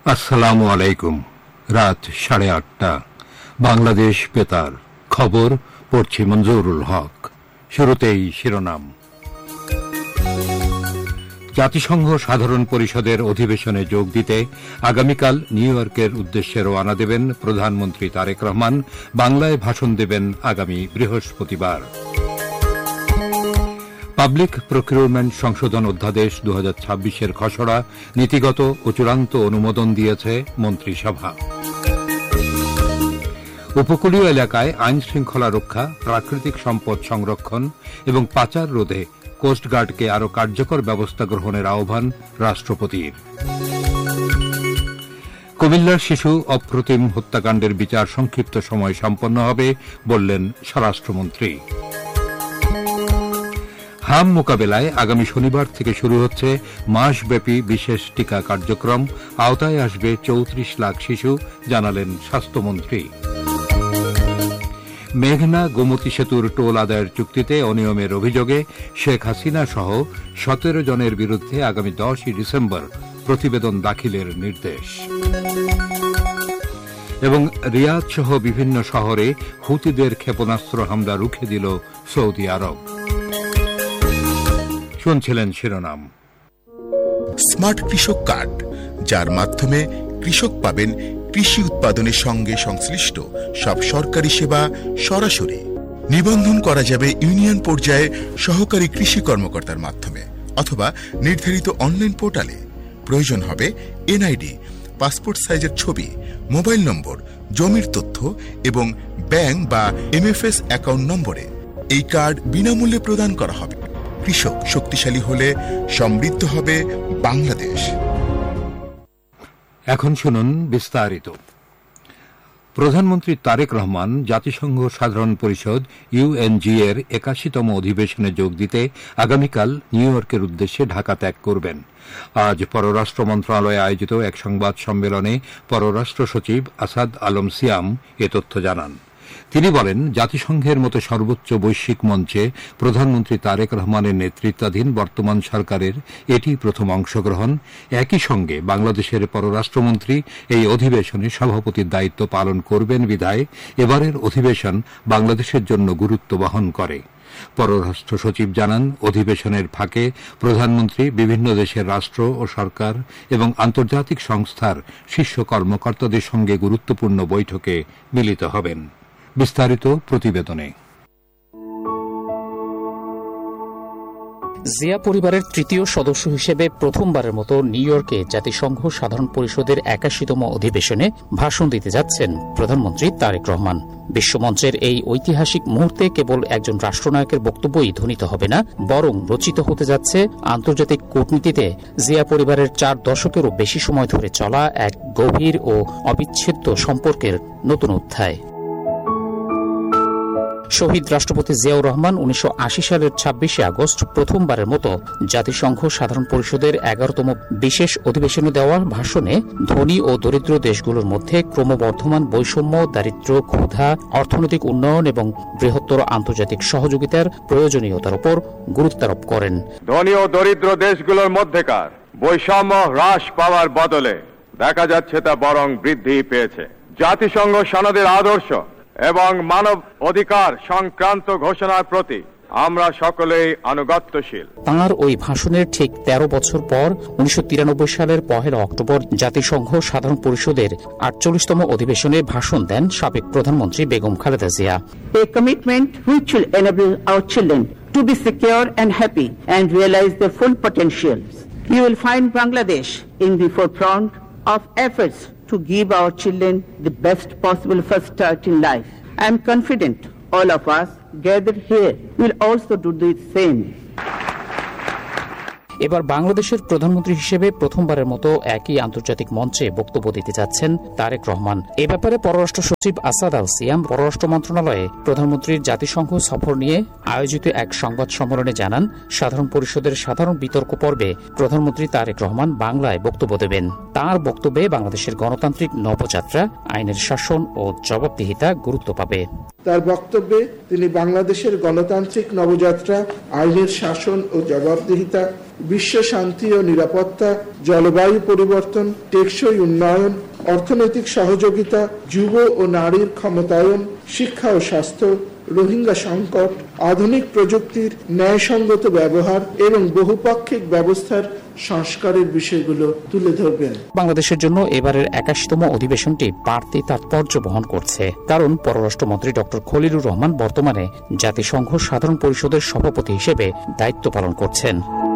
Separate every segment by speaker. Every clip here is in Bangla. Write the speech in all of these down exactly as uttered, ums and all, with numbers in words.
Speaker 1: আসসালামু আলাইকুম। রাত সাড়ে আটটা, বাংলাদেশ বেতার খবর পড়ছি মঞ্জুরুল হক। শুরুতেই শিরোনাম। জাতিসংঘ সাধারণ পরিষদের অধিবেশনে যোগ দিতে আগামীকাল নিউ ইয়র্কের উদ্দেশ্যে রওনা দেবেন প্রধানমন্ত্রী তারেক রহমান। বাংলায় ভাষণ দেবেন আগামী বৃহস্পতিবার। পাবলিক প্রকিউরমেন্ট সংশোধন অধ্যাদেশ দু হাজার ছাব্বিশের খসড়া নীতিগত ও চূড়ান্ত অনুমোদন দিয়েছে মন্ত্রিসভা। উপকূলীয় এলাকায় আইন শৃঙ্খলা রক্ষা, প্রাকৃতিক সম্পদ সংরক্ষণ এবং পাচার রোধে কোস্টগার্ডকে আরও কার্যকর ব্যবস্থা গ্রহণের আহ্বান রাষ্ট্রপতির। কুমিল্লার শিশু অপ্রতিম হত্যাকাণ্ডের বিচার সংক্ষিপ্ত সময় সম্পন্ন হবে বললেন স্বরাষ্ট্রমন্ত্রী। হাম মোকাবেলায় আগামী শনিবার থেকে শুরু হচ্ছে মাসব্যাপী বিশেষ টিকা কার্যক্রম। আওতায় আসবে চৌত্রিশ লাখ শিশু, জানালেন স্বাস্থ্যমন্ত্রী। মেঘনা গোমতী সেতুর টোল আদায়ের চুক্তিতে অনিয়মের অভিযোগে শেখ হাসিনা সহ সতেরো জনের বিরুদ্ধে আগামী দশই ডিসেম্বর প্রতিবেদন দাখিলের নির্দেশ। এবং রিয়াদ সহ বিভিন্ন শহরে হুতিদের ক্ষেপণাস্ত্র হামলা রুখে দিল সৌদি আরব। শুনছিলেন শিরোনাম।
Speaker 2: স্মার্ট কৃষক কার্ড, যার মাধ্যমে কৃষক পাবেন কৃষি উৎপাদনের সঙ্গে সংশ্লিষ্ট সব সরকারি সেবা সরাসরি। নিবন্ধন করা যাবে ইউনিয়ন পর্যায়ে সহকারী কৃষি কর্মকর্তার মাধ্যমে অথবা নির্ধারিত অনলাইন পোর্টালে। প্রয়োজন হবে এনআইডি, পাসপোর্ট সাইজের ছবি, মোবাইল নম্বর, জমির তথ্য এবং ব্যাংক বা এমএফএস অ্যাকাউন্ট নম্বরে। এই কার্ড বিনামূল্যে প্রদান করা হবে। কৃষক শক্তিশালী হলে সমৃদ্ধ হবে বাংলাদেশ।
Speaker 1: এখন শুনুন বিস্তারিত। প্রধানমন্ত্রী তারেক রহমান জাতিসংঘ সাধারণ পরিষদ ইউএনজি এর একাশিতম অধিবেশনে যোগ দিতে আগামীকাল নিউ ইয়র্কের উদ্দেশ্যে ঢাকা ত্যাগ করবেন। আজ পররাষ্ট্র মন্ত্রণালয়ে আয়োজিত এক সংবাদ সম্মেলনে পররাষ্ট্র সচিব আসাদ আলম সিয়াম এ তথ্য জানান। তিনি বলেন, জাতিসংঘের মতো সর্বোচ্চ বৈশ্বিক মঞ্চে প্রধানমন্ত্রী তারেক রহমানের নেতৃত্বাধীন বর্তমান সরকারের এটি প্রথম অংশগ্রহণ। একই সঙ্গে বাংলাদেশের পররাষ্ট্রমন্ত্রী এই অধিবেশনে সভাপতির দায়িত্ব পালন করবেন বিধায় এবারের অধিবেশন বাংলাদেশের জন্য গুরুত্ব বহন করে। পররাষ্ট্র সচিব জানান, অধিবেশনের ফাঁকে প্রধানমন্ত্রী বিভিন্ন দেশের রাষ্ট্র ও সরকার এবং আন্তর্জাতিক সংস্থার শীর্ষ কর্মকর্তাদের সঙ্গে গুরুত্বপূর্ণ বৈঠকে মিলিত হবেন। বিস্তারিত প্রতিবেদনে।
Speaker 3: জিয়া পরিবারের তৃতীয় সদস্য হিসেবে প্রথমবারের মতো নিউ ইয়র্কে জাতিসংঘ সাধারণ পরিষদের একাশিতম অধিবেশনে ভাষণ দিতে যাচ্ছেন প্রধানমন্ত্রী তারেক রহমান। বিশ্বমঞ্চের এই ঐতিহাসিক মুহূর্তে কেবল একজন রাষ্ট্রনায়কের বক্তব্যই ধ্বনিত হবে না, বরং রচিত হতে যাচ্ছে আন্তর্জাতিক কূটনীতিতে জিয়া পরিবারের চার দশকেরও বেশি সময় ধরে চলা এক গভীর ও অবিচ্ছেদ্য সম্পর্কের নতুন অধ্যায়। শহীদ রাষ্ট্রপতি জিয়াউর রহমান উনিশশো আশি সালের ছাব্বিশে আগস্ট প্রথমবারের মতো জাতিসংঘ সাধারণ পরিষদের এগারোতম বিশেষ অধিবেশনে দেওয়া ভাষণে ধনী ও দরিদ্র দেশগুলোর মধ্যে ক্রমবর্ধমান বৈষম্য, দারিদ্র্য, ক্ষুধা, অর্থনৈতিক উন্নয়ন এবং বৃহত্তর আন্তর্জাতিক সহযোগিতার প্রয়োজনীয়তার উপর গুরুত্বারোপ করেন।
Speaker 4: ধনী ও দরিদ্র দেশগুলোর মধ্যেকার বৈষম্য হ্রাস পাওয়ার বদলে দেখা যাচ্ছে তা বরং বৃদ্ধি পেয়েছে। জাতিসংঘ সনদের আদর্শ এবং মানব অধিকার সংক্রান্ত ঘোষণার প্রতি আমরা সকলেই আনুগত্যশীল।
Speaker 3: তাঁর ওই ভাষণের ঠিক তেরো বছর পর উনিশশো তিরানব্বই সালের পহেলা অক্টোবর জাতিসংঘ সাধারণ পরিষদের আটচল্লিশতম অধিবেশনে ভাষণ দেন সাবেক প্রধানমন্ত্রী Begum Khaleda Zia.
Speaker 5: A commitment which will enable our children to be secure and happy and realize their full potentials. You will find Bangladesh in the forefront of efforts to give our children the best possible first start in life. I am confident all of us gathered here will also do the same.
Speaker 3: এবার বাংলাদেশের প্রধানমন্ত্রী হিসেবে প্রথমবারের মতো একই আন্তর্জাতিক মঞ্চে বক্তব্য দিতে যাচ্ছেন তারেক রহমান। এ ব্যাপারে পররাষ্ট্র সচিব আসাদ আল সিয়াম পররাষ্ট্র মন্ত্রণালয়ে প্রধানমন্ত্রীর জাতিসংঘ সফর নিয়ে আয়োজিত এক সংবাদ সম্মেলনে জানান, সাধারণ পরিষদের সাধারণ বিতর্ক পর্বে প্রধানমন্ত্রী তারেক রহমান বাংলায় বক্তব্য দেবেন। তার বক্তব্যে বাংলাদেশের গণতান্ত্রিক নবযাত্রা, আইনের শাসন ও জবাবদিহিতা গুরুত্ব পাবে।
Speaker 6: তার বক্তব্যে তিনি বাংলাদেশের গণতান্ত্রিক নবযাত্রা, আইনের শাসন ও জবাবদিহিতা, বিশ্ব শান্তি ও নিরাপত্তা, জলবায়ু পরিবর্তন, টেকসই উন্নয়ন, অর্থনৈতিক সহযোগিতা, যুব ও নারীর ক্ষমতায়ন, শিক্ষা ও স্বাস্থ্য, রোহিঙ্গা সংকট, আধুনিক প্রযুক্তির ন্যায়সঙ্গত ব্যবহার এবং বহুপাক্ষিক ব্যবস্থার সংস্কারের বিষয়গুলো তুলে ধরবেন।
Speaker 3: বাংলাদেশের জন্য এবারের একাশিতম অধিবেশনটি বাড়তি তাৎপর্য বহন করছে, কারণ পররাষ্ট্রমন্ত্রী ডক্টর খলিলুর রহমান বর্তমানে জাতিসংঘ সাধারণ পরিষদের সভাপতি হিসেবে দায়িত্ব পালন করছেন।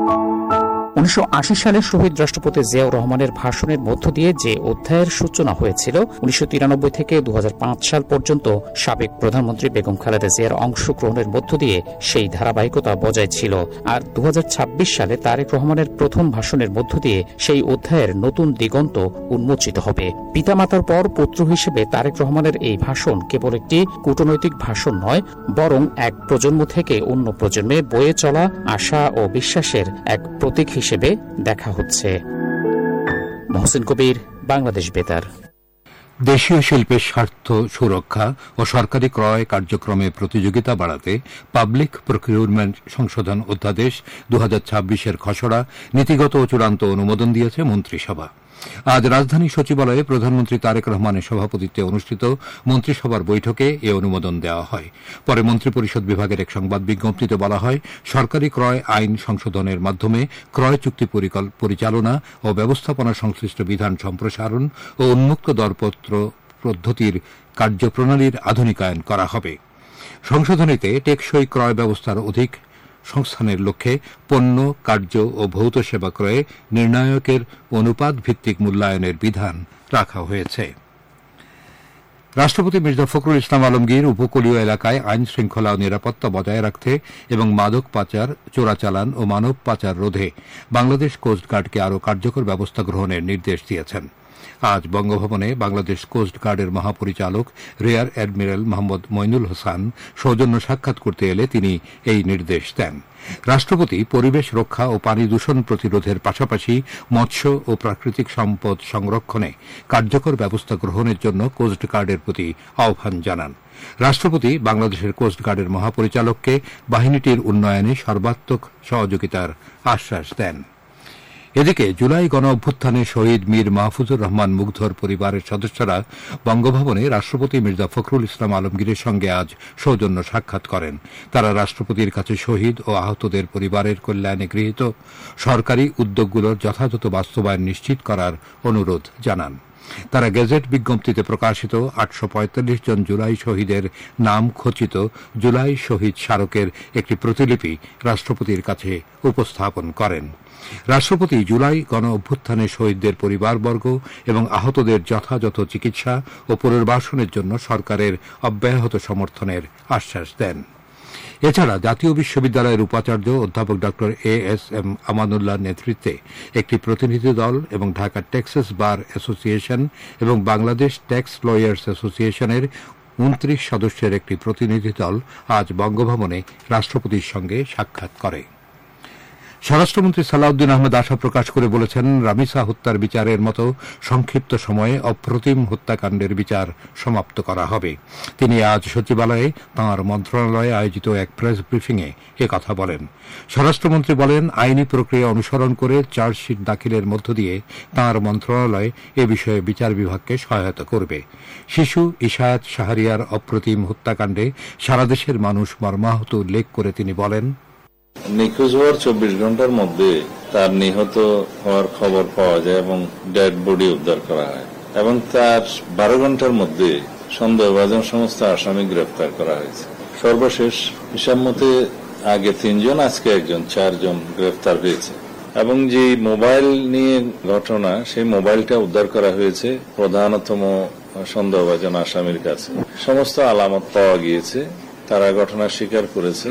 Speaker 3: উনিশশো আশি সালে শহীদ রাষ্ট্রপতি জিয়াউর রহমানের ভাষণের মধ্য দিয়ে যে অধ্যায়ের সূচনা হয়েছিল, উনিশশো তিরানব্বই থেকে দু হাজার পাঁচ সাল পর্যন্ত সাবেক প্রধানমন্ত্রী বেগম খালেদা জিয়ার অংশগ্রহণের মধ্য দিয়ে সেই ধারাবাহিকতা বজায় ছিল। আর দু হাজার ছাব্বিশ সালে তারেক রহমানের প্রথম ভাষণের মধ্য দিয়ে সেই অধ্যায়ের নতুন দিগন্ত উন্মোচিত হবে। পিতামাতার পর পুত্র হিসেবে তারেক রহমানের এই ভাষণ কেবল একটি কূটনৈতিক ভাষণ নয়, বরং এক প্রজন্ম থেকে অন্য প্রজন্মে বয়ে চলা আশা ও বিশ্বাসের এক প্রতীক হিসেবে দেখা হচ্ছে। মহসিন কবির, বাংলাদেশ বেতার।
Speaker 1: দেশীয় শিল্পের স্বার্থ সুরক্ষা ও সরকারি ক্রয় কার্যক্রমে প্রতিযোগিতা বাড়াতে পাবলিক প্রকিউরমেন্ট সংশোধন অধ্যাদেশ দু হাজার ছাব্বিশের খসড়া নীতিগত ও চূড়ান্ত অনুমোদন দিয়েছে মন্ত্রিসভা। আজ রাজধানী সচিবালয়ে প্রধানমন্ত্রী তারেক রহমানের সভাপতিত্বে অনুষ্ঠিত মন্ত্রিসভার বৈঠকে এ অনুমোদন দেওয়া হয়। পরে মন্ত্রিপরিষদ বিভাগের এক সংবাদ বিজ্ঞপ্তিতে বলা হয়, সরকারি ক্রয় আইন সংশোধনের মাধ্যমে ক্রয় চুক্তি পরিচালনা ও ব্যবস্থাপনা সংশ্লিষ্ট বিধান সম্প্রসারণ ও উন্মুক্ত দরপত্র পদ্ধতির কার্যপ্রণালীর আধুনিকায়ন করা হবে। সংশোধনীতে টেকসই ক্রয় ব্যবস্থার অধিক সংস্থানের লক্ষ্যে পণ্য, কার্য ও ভৌত সেবা ক্রয়ে নির্ণায়কের অনুপাত ভিত্তিক মূল্যায়নের বিধান রাখা হয়েছে। রাষ্ট্রপতি মির্জা ফখরুল ইসলাম আলমগীর উপকূলীয় এলাকায় আইন শৃঙ্খলা ও নিরাপত্তা বজায় রাখতে এবং মাদক পাচার, চোরাচালান ও মানব পাচার রোধে বাংলাদেশ কোস্টগার্ডকে আরও কার্যকর ব্যবস্থা গ্রহণের নির্দেশ দিয়েছেন। আজ বঙ্গভবনে বাংলাদেশ কোস্টগার্ডের মহাপরিচালক রিয়ার অ্যাডমিরাল মোহাম্মদ মইনুল হোসেন সৌজন্য সাক্ষাৎ করতে এলে তিনি এই নির্দেশ দেন। রাষ্ট্রপতি পরিবেশ রক্ষা ও পানি দূষণ প্রতিরোধের পাশাপাশি মৎস্য ও প্রাকৃতিক সম্পদ সংরক্ষণে কার্যকর ব্যবস্থা গ্রহণের জন্য কোস্টগার্ডের প্রতি আহ্বান জানান। রাষ্ট্রপতি বাংলাদেশের কোস্টগার্ডের মহাপরিচালককে বাহিনীটির উন্নয়নে সর্বাত্মক সহযোগিতার আশ্বাস দেন। এদিকে জুলাই গণ অভ্যুত্থানে শহীদ মীর মাহফুজুর রহমান মুগ্ধর পরিবারের সদস্যরা বঙ্গভবনে রাষ্ট্রপতি মির্জা ফখরুল ইসলাম আলমগীরের সঙ্গে আজ সৌজন্য সাক্ষাৎ করেন। তারা রাষ্ট্রপতির কাছে শহীদ ও আহতদের পরিবারের কল্যাণে গৃহীত সরকারি উদ্যোগগুলোর যথাযথ বাস্তবায়ন নিশ্চিত করার অনুরোধ জানান। তারা গেজেট বিজ্ঞপ্তিতে প্রকাশিত আটশো পঁয়তাল্লিশ জন জুলাই শহীদের নাম খচিত জুলাই শহীদ স্মারকের একটি প্রতিলিপি রাষ্ট্রপতির কাছে উপস্থাপন করেন। রাষ্ট্রপতি জুলাই গণ অভ্যুত্থানে শহীদদের পরিবারবর্গ এবং আহতদের যথাযথ চিকিৎসা ও পুনর্বাসনের জন্য সরকারের অব্যাহত সমর্থনের আশ্বাস দেন। এছাড়া জাতীয় বিশ্ববিদ্যালয়ের উপাচার্য অধ্যাপক ড এ এস এম আমানুল্লাহর নেতৃত্বে একটি প্রতিনিধি দল এবং ঢাকা টেক্সাস বার অ্যাসোসিয়েশন এবং বাংলাদেশ ট্যাক্স লয়ার্স অ্যাসোসিয়েশনের উনত্রিশ সদস্যের একটি প্রতিনিধি দল আজ বঙ্গভবনে রাষ্ট্রপতির সঙ্গে সাক্ষাৎ করে। স্বরাষ্ট্রমন্ত্রী সালাউদ্দিন আহমেদ আশা প্রকাশ করে বলেছেন, রামিসা হত্যার বিচারের মতো সংক্ষিপ্ত সময়ে অপ্রতিম হত্যাকাণ্ডের বিচার সমাপ্ত করা হবে। তিনি আজ সচিবালয়ে তাঁর মন্ত্রণালয়ে আয়োজিত এক প্রেস ব্রিফিংয়ে একথা বলেন। স্বরাষ্ট্রমন্ত্রী বলেন, আইনি প্রক্রিয়া অনুসরণ করে চার্জশিট দাখিলের মধ্য দিয়ে তাঁর মন্ত্রণালয় এ বিষয়ে বিচার বিভাগকে সহায়তা করবে। শিশু ইশায়াত শাহরিয়ার অপ্রতিম হত্যাকাণ্ডে সারা দেশের মানুষ মর্মাহত উল্লেখ করে তিনি বলেন,
Speaker 7: নিখোঁজ হওয়ার চব্বিশ ঘন্টার মধ্যে তার নিহত হওয়ার খবর পাওয়া যায় এবং ডেড বডি উদ্ধার করা হয় এবং তার বারো ঘন্টার মধ্যে সন্দেহভাজন সমস্ত আসামি গ্রেফতার করা হয়েছে। সর্বশেষ হিসাব মতে আগে তিনজন, আজকে একজন, চারজন গ্রেফতার হয়েছে এবং যে মোবাইল নিয়ে ঘটনা, সেই মোবাইলটা উদ্ধার করা হয়েছে প্রধানতম সন্দেহভাজন আসামির কাছে। সমস্ত আলামত পাওয়া গিয়েছে, তারা ঘটনা স্বীকার করেছে।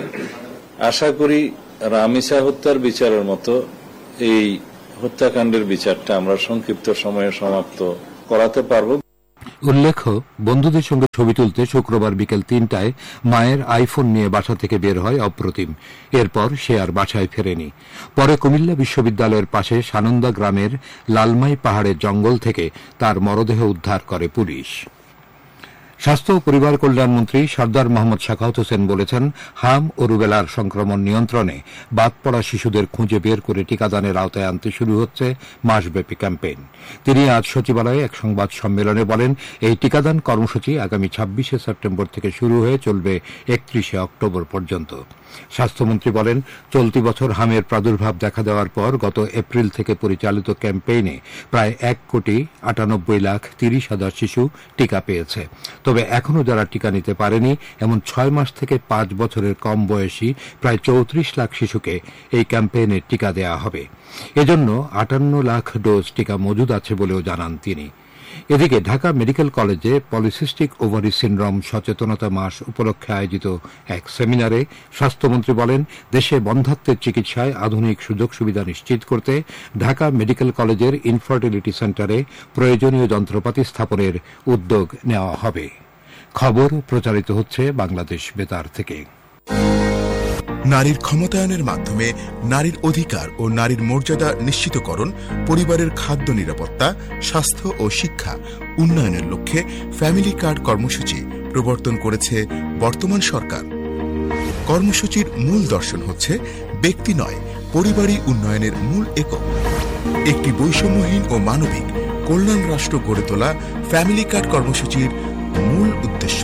Speaker 7: আশা করি রামিসা হত্যার বিচারের মতো এই হত্যাকাণ্ডের বিচারটা আমরা সংক্ষিপ্ত সময়ে সমাপ্ত করাতে পারব।
Speaker 1: উল্লেখ্য, বন্ধুদের সঙ্গে ছবি তুলতে শুক্রবার বিকেল তিনটায় মায়ের আইফোন নিয়ে বাসা থেকে বের হয় অপ্রতিম। এরপর সে আর বাসায় ফেরেনি। পরে কুমিল্লা বিশ্ববিদ্যালয়ের পাশে সানন্দা গ্রামের লালমাই পাহাড়ের জঙ্গল থেকে তার মরদেহ উদ্ধার করে পুলিশ। স্বাস্থ্য ও পরিবার কল্যাণমন্ত্রী সর্দার মোহাম্মদ সাখাওয়াত হোসেন বলেছেন, হাম ও রুবেলার সংক্রমণ নিয়ন্ত্রণে বাদ পড়া শিশুদের খুঁজে বের করে টিকাদানের আওতায় আনতে শুরু হচ্ছে মাসব্যাপী ক্যাম্পেইন। তিনি আজ সচিবালয়ে এক সংবাদ সম্মেলনে বলেন, এই টিকাদান কর্মসূচি আগামী ছাব্বিশে সেপ্টেম্বর থেকে শুরু হয়ে চলবে একত্রিশে অক্টোবর পর্যন্ত। স্বাস্থ্যমন্ত্রী বলেন, চলতি বছর হামের প্রাদুর্ভাব দেখা দেওয়ার পর গত এপ্রিল থেকে পরিচালিত ক্যাম্পেইনে প্রায় এক কোটি আটানব্বই লাখ তিরিশ হাজার শিশু টিকা পেয়েছে। তবে এখনও যারা টিকা নিতে পারেনি এমন ছয় মাস থেকে পাঁচ বছরের কম বয়সী প্রায় চৌত্রিশ লাখ শিশুকে এই ক্যাম্পেইনে টিকা দেওয়া হবে। এজন্য আটান্ন লাখ ডোজ টিকা মজুদ আছে বলেও জানান তিনি। এদিকে ঢাকা মেডিকেল কলেজে পলিসিস্টিক ওভারি সিনড্রোম সচেতনতা মাস উপলক্ষে আয়োজিত এক সেমিনারে স্বাস্থ্যমন্ত্রী বলেন, দেশে বন্ধ্যাত্বের চিকিৎসায় আধুনিক সুযোগ সুবিধা নিশ্চিত করতে ঢাকা মেডিকেল কলেজের ইনফার্টিলিটি সেন্টারে প্রয়োজনীয় যন্ত্রপাতি স্থাপনের উদ্যোগ নেওয়া হবে। খবর প্রচারিত হচ্ছে বাংলাদেশ বেতার থেকে।
Speaker 2: নারীর ক্ষমতায়নের মাধ্যমে নারীর অধিকার ও নারীর মর্যাদা নিশ্চিতকরণ, পরিবারের খাদ্য নিরাপত্তা, স্বাস্থ্য ও শিক্ষা উন্নয়নের লক্ষ্যে ফ্যামিলি কার্ড কর্মসূচি প্রবর্তন করেছে বর্তমান সরকার। কর্মসূচির মূল দর্শন হচ্ছে ব্যক্তি নয়, পরিবারই উন্নয়নের মূল একক। একটি বৈষম্যহীন ও মানবিক কল্যাণ রাষ্ট্র গড়ে তোলা ফ্যামিলি কার্ড কর্মসূচির মূল উদ্দেশ্য।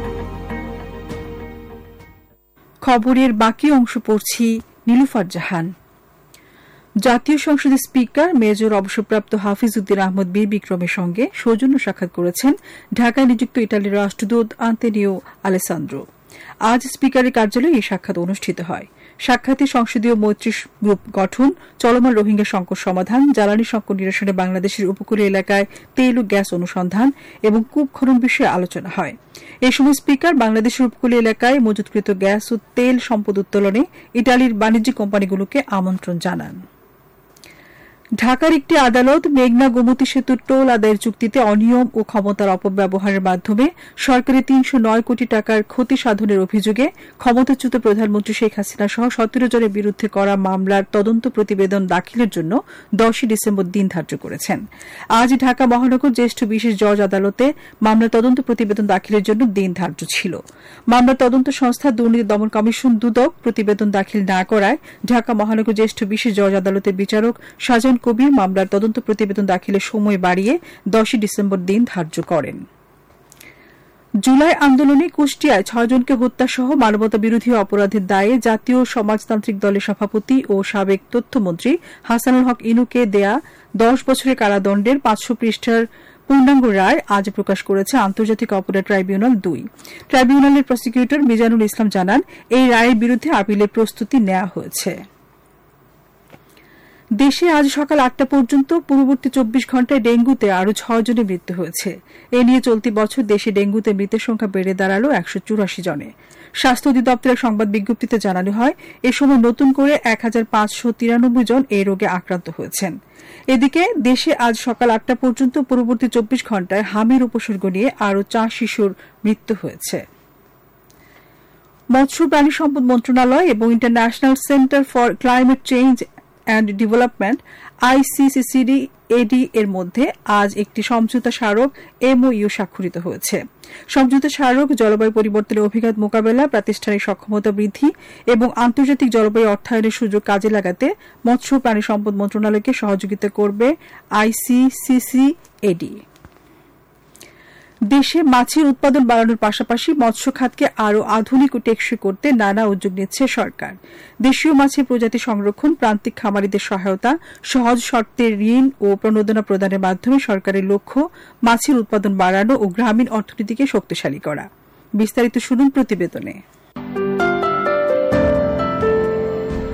Speaker 8: খবরের বাকি অংশ পড়ছি নীলুফার জাহান। জাতীয় সংসদের স্পিকার মেজর অবসরপ্রাপ্ত হাফিজ উদ্দিন আহমদ বীর বিক্রমের সঙ্গে সৌজন্য সাক্ষাৎ করেছেন ঢাকায় নিযুক্ত ইটালির রাষ্ট্রদূত আন্তোনিও আলেসান্দ্রো। আজ স্পিকারের কার্যালয়ে এই সাক্ষাৎ অনুষ্ঠিত হয়। সাক্ষাতে সংসদীয় মৈত্রী গ্রুপ গঠন, চলমান রোহিঙ্গা সংকট সমাধান, জ্বালানি সংকট নিরসনে বাংলাদেশের উপকূলীয় এলাকায় তেল ও গ্যাস অনুসন্ধান এবং কূপ খনন বিষয়ে আলোচনা হয়। এ সময় স্পিকার বাংলাদেশের উপকূলীয় এলাকায় মজুতকৃত গ্যাস ও তেল সম্পদ উত্তোলনে ইটালির বাণিজ্যিক কোম্পানিগুলোকে আমন্ত্রণ জানান। ঢাকার একটি আদালত মেঘনা গোমতী সেতুর টোল আদায়ের চুক্তিতে অনিয়ম ও ক্ষমতার অপব্যবহারের মাধ্যমে সরকারের তিনশো নয় কোটি টাকার ক্ষতি সাধনের অভিযোগে ক্ষমতাচ্যুত প্রধানমন্ত্রী শেখ হাসিনা সহ সতেরো জনের বিরুদ্ধে করা মামলার তদন্ত প্রতিবেদন দাখিলের জন্য দশই ডিসেম্বর দিন ধার্য করেছেন। আজ ঢাকা মহানগর জ্যেষ্ঠ বিশেষ জজ আদালতে মামলার তদন্ত প্রতিবেদন দাখিলের জন্য দিন ধার্য ছিল। মামলার তদন্ত সংস্থা দুর্নীতি দমন কমিশন দুদক প্রতিবেদন দাখিল না করায় ঢাকা মহানগর জ্যেষ্ঠ বিশেষ জজ আদালতের বিচারক শাহজাহান কবির মামলার তদন্ত প্রতিবেদন দাখিলের সময় বাড়িয়ে দশই ডিসেম্বর দিন ধার্য করেন। জুলাই আন্দোলনে কুষ্টিয়ায় ছয়জনকে হত্যাসহ মানবতা বিরোধী অপরাধের দায়ে জাতীয় সমাজতান্ত্রিক দলের সভাপতি ও সাবেক তথ্যমন্ত্রী হাসানুল হক ইনুকে দেয়া দশ বছরের কারাদণ্ডের পাঁচশো পৃষ্ঠার পূর্ণাঙ্গ রায় আজ প্রকাশ করেছে আন্তর্জাতিক অপরাধ ট্রাইব্যুনাল দুই। ট্রাইব্যুনালের প্রসিকিউটর মিজানুল ইসলাম জানান, এই রায়ের বিরুদ্ধে আপিলের প্রস্তুতি নেওয়া হয়েছে। দেশে আজ সকাল আটটা পর্যন্ত পূর্ববর্তী চব্বিশ ঘণ্টায় ডেঙ্গুতে আরও ছয় জনের মৃত্যু হয়েছে। এ নিয়ে চলতি বছর দেশে ডেঙ্গুতে মৃতের সংখ্যা বেড়ে দাঁড়াল একশো চুরাশি জনে। স্বাস্থ্য অধিদপ্তরের সংবাদ বিজ্ঞপ্তিতে জানানো হয়, এ সময় নতুন করে এক হাজার পাঁচশো তিরানব্বই জন এই রোগে আক্রান্ত হয়েছেন। এদিকে দেশে আজ সকাল আটটা পর্যন্ত পূর্ববর্তী চব্বিশ ঘণ্টায় হামির উপসর্গ নিয়ে আরও চার শিশুর মৃত্যু হয়েছে। মৎস্য প্রাণী সম্পদ মন্ত্রণালয় এবং international centre for climate change and development আইসিসিসিডি এডি এর মধ্যে আজ একটি সমঝোতা স্মারক এমওইউ স্বাক্ষরিত হয়েছে। সমঝোতা স্মারক জলবায়ু পরিবর্তনের অভিঘাত মোকাবেলা, প্রাতিষ্ঠানিক সক্ষমতা বৃদ্ধি এবং আন্তর্জাতিক জলবায়ু অর্থায়নের সুযোগ কাজে লাগাতে মৎস্য প্রাণী সম্পদ মন্ত্রণালয়কে সহযোগিতা করবে আইসিসিসিএডি। দেশে মাছের উৎপাদন বাড়ানোর পাশাপাশি মৎস্য খাতকে আরও আধুনিক ও টেকসই করতে নানা উদ্যোগ নিচ্ছে সরকার। দেশীয় মাছের প্রজাতি সংরক্ষণ, প্রান্তিক খামারিদের সহায়তা, সহজ শর্তে ঋণ ও প্রণোদনা প্রদানের মাধ্যমে সরকারের লক্ষ্য মাছের উৎপাদন বাড়ানো ও গ্রামীণ অর্থনীতিকে শক্তিশালী করা। বিস্তারিত শুনুন প্রতিবেদনে।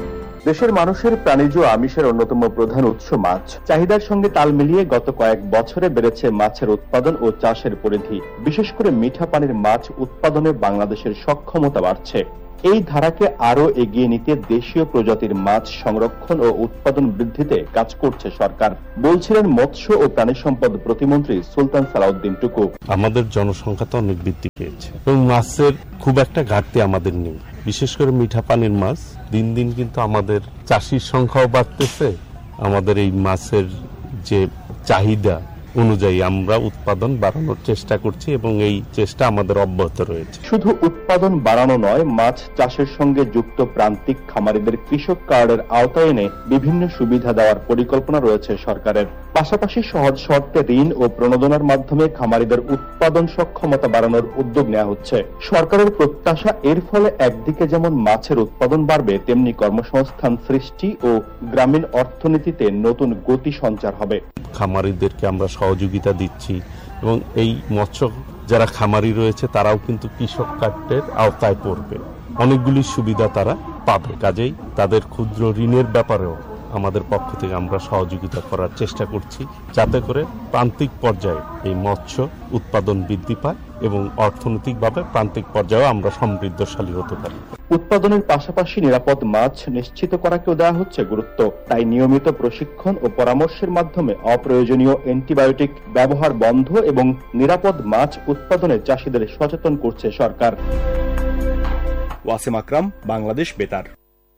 Speaker 9: দেশের মানুষের প্রাণীজ আমিষের অন্যতম প্রধান উৎস মাছ। চাহিদার সঙ্গে তাল মিলিয়ে গত কয়েক বছরে বেড়েছে মাছের উৎপাদন ও চাষের পরিধি। বিশেষ করে মিঠা পানির মাছ উৎপাদনে বাংলাদেশের সক্ষমতা বাড়ছে। এই ধারাকে আরো এগিয়ে নিতে দেশীয় প্রজাতির মাছ সংরক্ষণ ও উৎপাদন বৃদ্ধিতে কাজ করছে সরকার, বলছিলেন মৎস্য ও প্রাণী সম্পদ প্রতিমন্ত্রী সুলতান সালাউদ্দিন টুকু।
Speaker 10: আমাদের জনসংখ্যা তো অনেক বৃদ্ধি পেয়েছে এবং মাছের খুব একটা ঘাটতি আমাদের নেই। বিশেষ করে মিঠা পানির মাছ দিন দিন কিন্তু আমাদের চাষির সংখ্যাও বাড়তেছে। আমাদের এই মাছের যে চাহিদা অনুযায়ী আমরা উৎপাদন বাড়ানোর চেষ্টা করছি এবং এই চেষ্টা আমাদের অব্যাহত রয়েছে।
Speaker 9: শুধু উৎপাদন বাড়ানো নয়, মাছ চাষের সঙ্গে যুক্ত প্রান্তিক খামারিদের কৃষক কার্ডের আওতায় এনে বিভিন্ন সুবিধা দেওয়ার পরিকল্পনা রয়েছে সরকারের। পাশাপাশি সহজ শর্তে ঋণ ও প্রণোদনার মাধ্যমে খামারিদের উৎপাদন সক্ষমতা বাড়ানোর উদ্যোগ নেওয়া হচ্ছে। সরকারের প্রত্যাশা এর ফলে একদিকে যেমন মাছের উৎপাদন বাড়বে, তেমনি কর্মসংস্থান সৃষ্টি ও গ্রামীণ অর্থনীতিতে নতুন গতি সঞ্চার হবে।
Speaker 10: খামারিদেরকে আমরা সহযোগিতা দিচ্ছি এবং এই মৎস্য যারা খামারি রয়েছে তারাও কিন্তু কৃষক কার্ডের আওতায় পড়বে, অনেকগুলি সুবিধা তারা পাবে। কাজেই তাদের ক্ষুদ্র ঋণের ব্যাপারেও আমাদের পক্ষ থেকে আমরা সহযোগিতা করার চেষ্টা করছি, যাতে করে প্রান্তিক পর্যায়ে এই মৎস্য উৎপাদন বৃদ্ধি পায় এবং অর্থনৈতিকভাবে প্রান্তিক পর্যায়েও আমরা সমৃদ্ধশালী হতে পারি।
Speaker 9: উৎপাদনের পাশাপাশি নিরাপদ মাছ নিশ্চিত করাকেও দেওয়া হচ্ছে গুরুত্ব। তাই নিয়মিত প্রশিক্ষণ ও পরামর্শের মাধ্যমে অপ্রয়োজনীয় অ্যান্টিবায়োটিক ব্যবহার বন্ধ এবং নিরাপদ মাছ উৎপাদনে চাষিদের সচেতন করছে সরকার।
Speaker 11: ওয়াসিম আকরাম, বাংলাদেশ বেতার।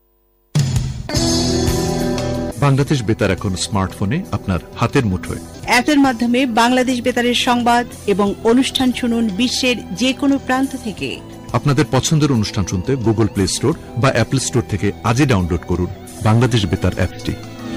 Speaker 12: বাংলাদেশ বেতার এখন স্মার্টফোনে আপনার হাতের মুঠোয়।
Speaker 13: অ্যাপের মাধ্যমে বাংলাদেশ বেতারের সংবাদ এবং অনুষ্ঠান শুনুন বিশ্বের যে কোনো প্রান্ত থেকে।
Speaker 12: আপনাদের পছন্দের অনুষ্ঠান শুনতে গুগল প্লে স্টোর বা অ্যাপল স্টোর থেকে আজই ডাউনলোড করুন বাংলাদেশ বেতার অ্যাপটি।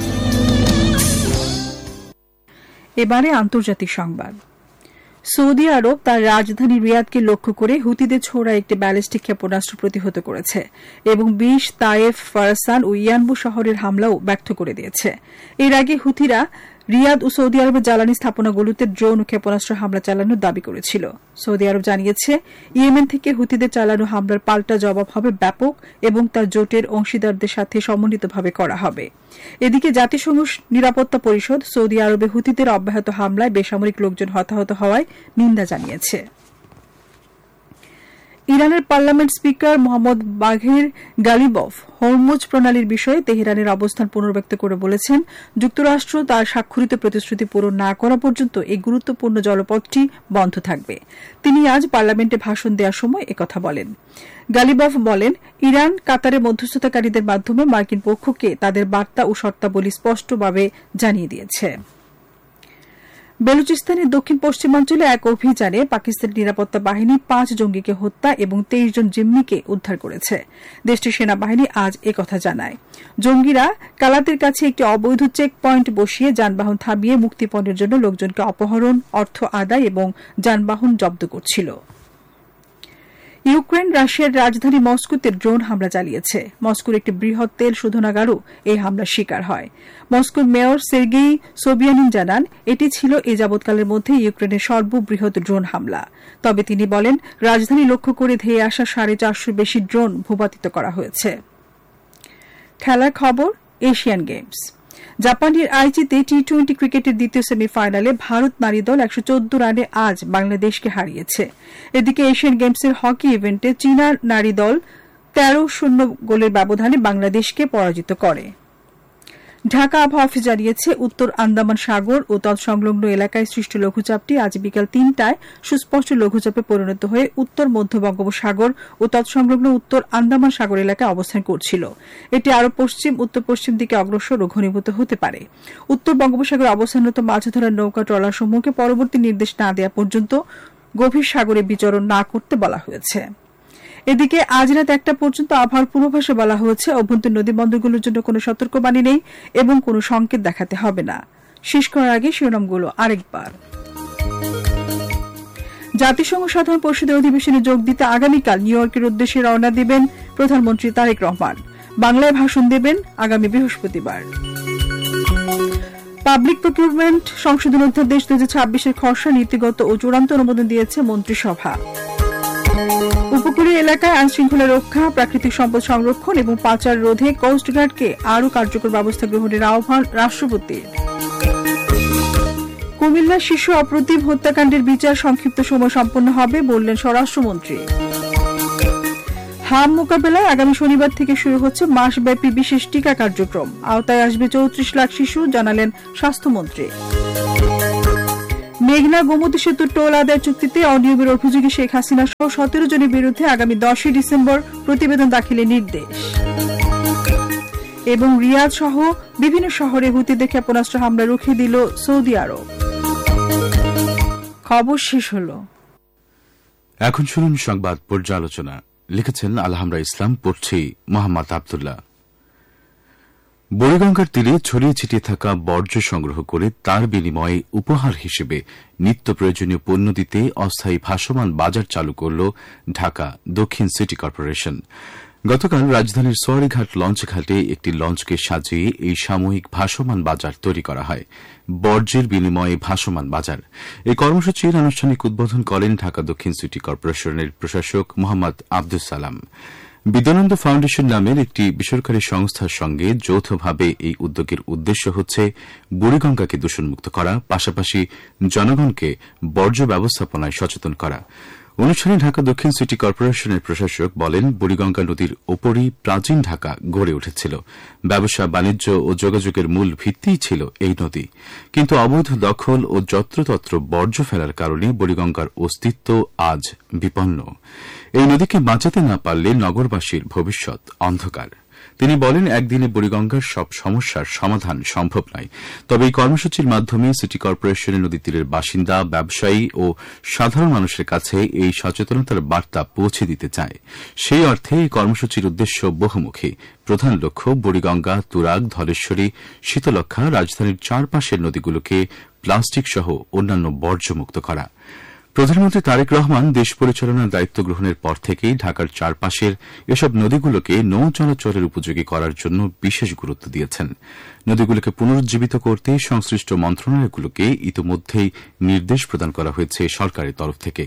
Speaker 8: এবারে আন্তর্জাতিক সংবাদ। সৌদি আরব তার রাজধানী রিয়াদকে লক্ষ্য করে হুতিদের ছোড়া একটি ব্যালিস্টিক ক্ষেপণাস্ত্র প্রতিহত করেছে এবং বিশ তায়েফ, ফারাসান ও ইয়ানবু শহরের হামলাও ব্যর্থ করে দিয়েছে। এর আগে হুতিরা রিয়াদ ও সৌদি আরবের জ্বালানি স্থাপনাগুলোতে ড্রোন ও ক্ষেপণাস্ত্র হামলা চালানোর দাবি করেছিল। সৌদি আরব জানিয়েছে ইয়েমেন থেকে হুতিদের চালানো হামলার পাল্টা জবাব হবে ব্যাপক এবং তার জোটের অংশীদারদের সাথে সমন্বিতভাবে করা হবে। এদিকে জাতিসংঘ নিরাপত্তা পরিষদ সৌদি আরবে হুতিদের অব্যাহত হামলায় বেসামরিক লোকজন হতাহত হওয়ায় নিন্দা জানিয়েছে। ইরানের পার্লামেন্ট স্পিকার মোহাম্মদ বাঘের গালিবফ হরমুজ প্রণালীর বিষয়ে তেহরানের অবস্থান পুনর্ব্যক্ত করে বলেছেন, যুক্তরাষ্ট্র তার স্বাক্ষরিত প্রতিশ্রুতি পূরণ না করা পর্যন্ত এই গুরুত্বপূর্ণ জলপথটি বন্ধ থাকবে। তিনি আজ পার্লামেন্টে ভাষণ দেওয়ার সময় একথা বলেন। গালিবফ বলেন, ইরান কাতারের মধ্যস্থতাকারীদের মাধ্যমে মার্কিন পক্ষকে তাদের বার্তা ও শর্তাবলী স্পষ্টভাবে জানিয়ে দিয়েছে। বেলুচিস্তানের দক্ষিণ পশ্চিমাঞ্চলে এক অভিযানে পাকিস্তানের নিরাপত্তা বাহিনী পাঁচ জঙ্গিকে হত্যা এবং তেইশ জন জিম্মিকে উদ্ধার করেছে। দেশটির সেনাবাহিনী আজ একথা জানায়। জঙ্গিরা কালাতের কাছে একটি অবৈধ চেক পয়েন্ট বসিয়ে যানবাহন থামিয়ে মুক্তিপণের জন্য লোকজনকে অপহরণ, অর্থ আদায় এবং যানবাহন জব্দ করছিল। ইউক্রেন রাশিয়ার রাজধানী মস্কোতে ড্রোন হামলা চালিয়েছে। মস্কোর একটি বৃহৎ তেল শোধনাগারও এই হামলার শিকার হয়। মস্কোর মেয়র সের্গেই সোবিয়ানিন জানান, এটি ছিল এ যাবৎকালের মধ্যে ইউক্রেনের সর্ববৃহৎ ড্রোন হামলা। তবে তিনি বলেন, রাজধানী লক্ষ্য করে ধেয়ে আসা সাড়ে চারশোর বেশি ড্রোন ভূপাতিত করা হয়েছে। খেলার খবর, এশিয়ান গেমস। জাপানের আইচিতে টি টোয়েন্টি ক্রিকেটের দ্বিতীয় সেমিফাইনালে ভারত নারী দল একশো চোদ্দ রানে আজ বাংলাদেশকে হারিয়েছে। এদিকে এশিয়ান গেমসের হকি ইভেন্টে চীনা নারী দল তেরো শূন্য গোলের ব্যবধানে বাংলাদেশকে পরাজিত করে। ঢাকা আবহাওয়া অফিস জানিয়েছে, উত্তর আন্দামান সাগর ও তৎসংলগ্ন এলাকায় সৃষ্ট লঘুচাপটি আজ বিকাল তিনটায় সুস্পষ্ট লঘুচাপে পরিণত হয়ে উত্তর মধ্য বঙ্গোপসাগর ও তৎসংলগ্ন উত্তর আন্দামান সাগর এলাকায় অবস্থান করছিল। এটি আরও পশ্চিম উত্তর পশ্চিম দিকে অগ্রসর ও ঘনীভূত হতে পারে। উত্তর বঙ্গোপসাগরে অবস্থানরত মাছ ধরার নৌকা ট্রলারসমূহকে পরবর্তী নির্দেশ না দেওয়া পর্যন্ত গভীর সাগরে বিচরণ না করতে বলা হয়েছে। এদিকে আজ রাত একটা পর্যন্ত আবহাওয়ার পূর্বাভাসে বলা হয়েছে, অভ্যন্তরীণ নদী বন্দরগুলোর জন্য কোনো সতর্কবাণী নেই এবং কোনো সংকেত দেখাতে হবে না। শেষ করার আগে শিরোনামগুলো আরেকবার। জাতিসংঘ সাধারণ পরিষদের অধিবেশনে যোগ দিতে আগামীকাল নিউ ইয়র্কের উদ্দেশ্যে রওনা দিবেন প্রধানমন্ত্রী তারেক রহমান। বাংলায় ভাষণ দেবেন আগামী বৃহস্পতিবার। পাবলিক প্রকিউরমেন্ট সংশোধন অধ্যাদেশ দুই হাজার ছাব্বিশের খসড়া নীতিগত ও চূড়ান্ত অনুমোদন দিয়েছে মন্ত্রিসভা। উপকূলীয় এলাকায় আইনশৃঙ্খলা রক্ষা, প্রাকৃতিক সম্পদ সংরক্ষণ এবং পাচার রোধে কোস্টগার্ডকে আরও কার্যকর ব্যবস্থা গ্রহণের আহ্বান রাষ্ট্রপতির। কুমিল্লা শিশু অপ্রতিভ হত্যাকাণ্ডের বিচার সংক্ষিপ্ত সময় সম্পন্ন হবে বললেন স্বরাষ্ট্রমন্ত্রী। হাম মোকাবেলায় আগামী শনিবার থেকে শুরু হচ্ছে মাসব্যাপী বিশেষ টিকা কার্যক্রম, আওতায় আসবে চৌত্রিশ লাখ শিশু, জানালেন স্বাস্থ্যমন্ত্রী। মেঘনা গোমতী সেতু টোল আদায় চুক্তিতে অনিয়মের অভিযোগে শেখ হাসিনা সহ সতেরো জনের বিরুদ্ধে আগামী দশই ডিসেম্বর প্রতিবেদন দাখিলের নির্দেশ। এবং রিয়াদ সহ বিভিন্ন শহরে হুতিদের ক্ষেপণাস্ত্র হামলা রুখে দিল সৌদি আরব। খবর শেষ হল।
Speaker 14: এখন শুনুন সংবাদ পর্যালোচনা। লিখেছেন আলহামরা ইসলাম, পড়ছি মোহাম্মদ আবদুল্লাহ। বুড়িগঙ্গার তীরে ছড়িয়ে ছিটিয়ে থাকা বর্জ্য সংগ্রহ করে তার বিনিময়ে উপহার হিসেবে নিত্য প্রয়োজনীয় পণ্য দিতে অস্থায়ী ভাসমান বাজার চালু করল ঢাকা দক্ষিণ সিটি কর্পোরেশন। গতকাল রাজধানীর সোয়ারিঘাট লঞ্চঘাটে একটি লঞ্চকে সাজিয়ে এই সাময়িক ভাসমান বাজার তৈরি করা হয়। বর্জ্যের বিনিময়ে ভাসমান বাজার, এই কর্মসূচির আনুষ্ঠানিক উদ্বোধন করেন ঢাকা দক্ষিণ সিটি কর্পোরেশনের প্রশাসক মোহাম্মদ আব্দুস সালাম। বিদ্যানন্দ ফাউন্ডেশন নামের একটি বেসরকারি সংস্থার সঙ্গে যৌথভাবে এই উদ্যোগের উদ্দেশ্য হচ্ছে বুড়িগঙ্গাকে দূষণমুক্ত করা, পাশাপাশি জনগণকে বর্জ্য ব্যবস্থাপনায় সচেতন করা। অনুষ্ঠানে ঢাকা দক্ষিণ সিটি কর্পোরেশনের প্রশাসক বলেন, বুড়িগঙ্গা নদীর ওপরই প্রাচীন ঢাকা গড়ে উঠেছিল। ব্যবসা, বাণিজ্য ও যোগাযোগের মূল ভিত্তিই ছিল এই নদী। কিন্তু অবৈধ দখল ও যত্রতত্র বর্জ্য ফেলার কারণে বুড়িগঙ্গার অস্তিত্ব আজ বিপন্ন। এই নদীকে বাঁচাতে না পারলে নগরবাসীর ভবিষ্যৎ অন্ধকার। তিনি বলেন, একদিনে বুড়িগঙ্গার সব সমস্যার সমাধান সম্ভব নয়, তবে এই কর্মসূচির মাধ্যমে সিটি কর্পোরেশনের নদী তীরের বাসিন্দা, ব্যবসায়ী ও সাধারণ মানুষের কাছে এই সচেতনতার বার্তা পৌঁছে দিতে চায়। সেই অর্থে এই কর্মসূচির উদ্দেশ্য বহুমুখী। প্রধান লক্ষ্য বুড়িগঙ্গা, তুরাগ, ধলেশ্বরী, শীতলক্ষ্যা, রাজধানীর চারপাশের নদীগুলোকে প্লাস্টিক সহ অন্যান্য বর্জ্যমুক্ত করা। প্রধানমন্ত্রী তারেক রহমান দেশ পরিচালনার দায়িত্ব গ্রহণের পর থেকেই ঢাকার চারপাশের এসব নদীগুলোকে নৌ চলাচলের উপযোগী করার জন্য বিশেষ গুরুত্ব দিয়েছেন। নদীগুলোকে পুনরুজ্জীবিত করতে সংশ্লিষ্ট মন্ত্রণালয়গুলোকে ইতিমধ্যেই নির্দেশ প্রদান করা হয়েছে সরকারের তরফ থেকে।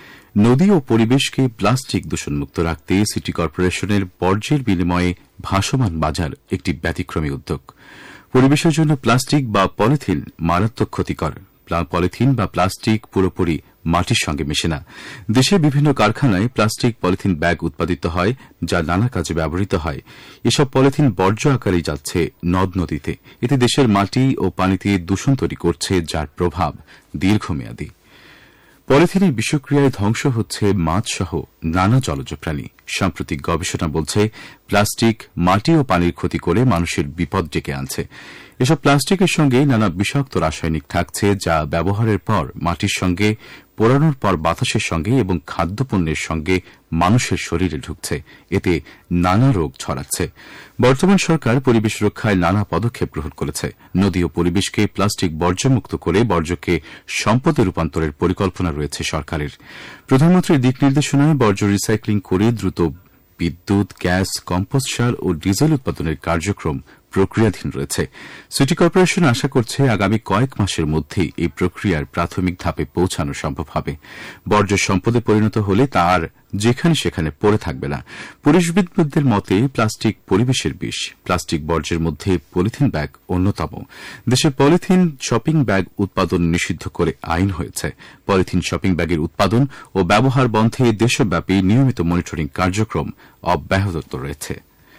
Speaker 14: নদী ও পরিবেশকে প্লাস্টিক দূষণমুক্ত রাখতে সিটি কর্পোরেশনের বর্জ্যের বিনিময়ে ভাসমান বাজার একটি ব্যতিক্রমী উদ্যোগ। পরিবেশের জন্য প্লাস্টিক বা পলিথিন মারাত্মক ক্ষতিকর। পলিথিন বা প্লাস্টিক পুরোপুরি মাটির সঙ্গে মেশে না। দেশের বিভিন্ন কারখানায় প্লাস্টিক পলিথিন ব্যাগ উৎপাদিত হয়, যা নানা কাজে ব্যবহৃত হয়। এসব পলিথিন বর্জ্য আকারেই যাচ্ছে নদ নদীতে। এতে দেশের মাটি ও পানিতে দূষণ তৈরি করছে, যার প্রভাব দীর্ঘমেয়াদী। পলিথিনের বিষক্রিয়ায় ধ্বংস হচ্ছে মাছ সহ নানা জলজ প্রাণী। সাম্প্রতিক গবেষণা বলছে, প্লাস্টিক মাটি ও পানির ক্ষতি করে মানুষের বিপদ ডেকে আনছে। এসব প্লাস্টিকের সঙ্গে নানা বিষাক্ত রাসায়নিক থাকছে, যা ব্যবহারের পর মাটির সঙ্গে, পোড়ানোর পর বাতাসের সঙ্গে এবং খাদ্যপণ্যের সঙ্গে মানুষের শরীরে ঢুকছে। এতে নানা রোগ ছড়াচ্ছে। বর্তমান সরকার পরিবেশ রক্ষায় নানা পদক্ষেপ গ্রহণ করেছে। নদী ও পরিবেশকে প্লাস্টিক বর্জ্যমুক্ত করে বর্জ্যকে সম্পদে রূপান্তরের পরিকল্পনা রয়েছে সরকারের। প্রধানমন্ত্রীর দিক নির্দেশনায় বর্জ্য রিসাইক্লিং করে দ্রুত বিদ্যুৎ, গ্যাস, কম্পোস্ট সার ও ডিজেল উৎপাদনের কার্যক্রম প্রক্রিয়াধীন রয়েছে। সিটি কর্পোরেশন আশা করছে আগামী কয়েক মাসের মধ্যেই এই প্রক্রিয়ার প্রাথমিক ধাপে পৌঁছানো সম্ভব হবে। বর্জ্য সম্পদে পরিণত হলে তা আর যেখানে সেখানে পড়ে থাকবে না। পরিবেশবিদদের মতে প্লাস্টিক পরিবেশের বিষ। প্লাস্টিক বর্জ্যের মধ্যে পলিথিন ব্যাগ অন্যতম। দেশে পলিথিন শপিং ব্যাগ উৎপাদন নিষিদ্ধ করে আইন হয়েছে। পলিথিন শপিং ব্যাগের উৎপাদন ও ব্যবহার বন্ধে দেশব্যাপী নিয়মিত মনিটরিং কার্যক্রম অব্যাহত রয়েছে।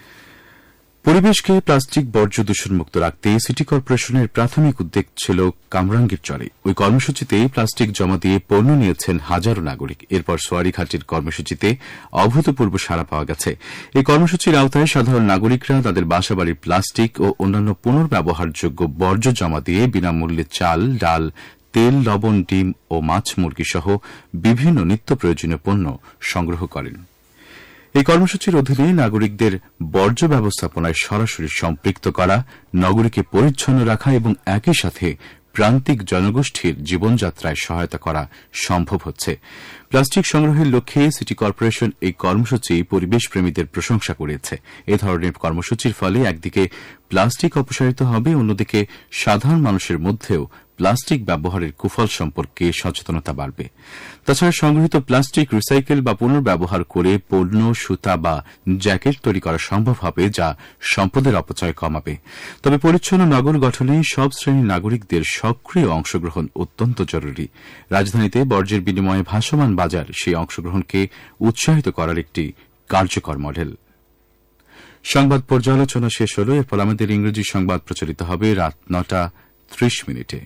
Speaker 14: পরিবেশকে প্লাস্টিক বর্জ্য দূষণমুক্ত রাখতে সিটি কর্পোরেশনের প্রাথমিক উদ্যোগ ছিল কামরাঙ্গীর চরে। ওই কর্মসূচিতে প্লাস্টিক জমা দিয়ে পণ্য নিয়েছেন হাজারো নাগরিক। এরপর সোয়ারিঘাটের কর্মসূচিতে অভূতপূর্ব সাড়া পাওয়া গেছে। এই কর্মসূচির আওতায় সাধারণ নাগরিকরা তাদের বাসাবাড়ির প্লাস্টিক ও অন্যান্য পুনর্ব্যবহারযোগ্য বর্জ্য জমা দিয়ে বিনামূল্যে চাল, ডাল, তেল, লবণ, ডিম ও মাছ, মুরগি সহ বিভিন্ন নিত্য প্রয়োজনীয় পণ্য সংগ্রহ করেন। এই কর্মসূচির অধীনে নাগরিকদের বর্জ্য ব্যবস্থাপনায় সরাসরি সম্পৃক্ত করা, নগরীকে পরিচ্ছন্ন রাখা এবং একই সাথে প্রান্তিক জনগোষ্ঠীর জীবনযাত্রায় সহায়তা করা সম্ভব হচ্ছে। প্লাস্টিক সংগ্রহের লক্ষ্যে সিটি কর্পোরেশন এই কর্মসূচি পরিবেশপ্রেমীদের প্রশংসা করেছে। এ ধরনের কর্মসূচির ফলে একদিকে প্লাস্টিক অপসারিত হবে, অন্যদিকে সাধারণ মানুষের মধ্যেও প্লাস্টিক ব্যবহারের কুফল সম্পর্কে সচেতনতা বাড়বে। তাছাড়া সংগৃহীত প্লাস্টিক রিসাইকেল বা পুনর্ব্যবহার করে পণ্য, সুতা বা জ্যাকেট তৈরি করা সম্ভব হবে, যা সম্পদের অপচয় কমাবে। তবে পরিচ্ছন্ন নগর গঠনে সব শ্রেণীর নাগরিকদের সক্রিয় অংশগ্রহণ অত্যন্ত জরুরি। রাজধানীতে বর্জ্যের বিনিময়ে ভাসমান বাজার সেই অংশগ্রহণকে উৎসাহিত করার একটি কার্যকর মডেল। সংবাদ পর্যালোচনা শেষ হল। এরপর আমাদের ইংরেজি সংবাদ প্রচারিত হবে রাত নটা ত্রিশ মিনিটে।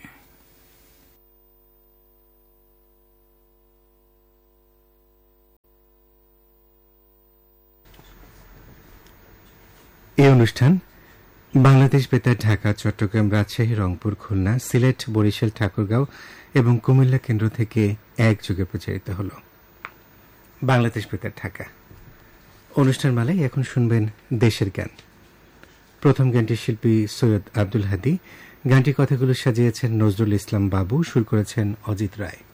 Speaker 15: এই অনুষ্ঠান বাংলাদেশ বেতার ঢাকা, চট্টগ্রাম, রাজশাহী, রংপুর, খুলনা, সিলেট, বরিশাল, ঠাকুরগাঁও এবং কুমিল্লা কেন্দ্র থেকে একযোগে প্রচারিত হল। বাংলাদেশ বেতার ঢাকা অনুষ্ঠান মালায় এখন শুনবেন দেশের গান। প্রথম গানটি শিল্পী সৈয়দ আব্দুল হাদী, গানটির কথাগুলো সাজিয়েছেন নজরুল ইসলাম বাবু, সুর করেছেন অজিত রায়।